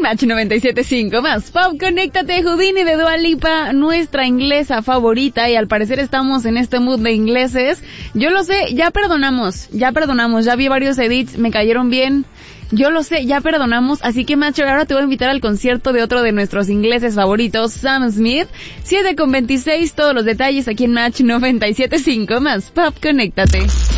Match 97.5 más Pop. Conéctate, Houdini de Dua Lipa, nuestra inglesa favorita, y al parecer estamos en este mood de ingleses. Yo lo sé, ya perdonamos, ya vi varios edits, me cayeron bien. Yo lo sé, ya perdonamos, así que macho, ahora te voy a invitar al concierto de otro de nuestros ingleses favoritos, Sam Smith. 7:26, todos los detalles aquí en Match 97.5 más Pop. Conéctate.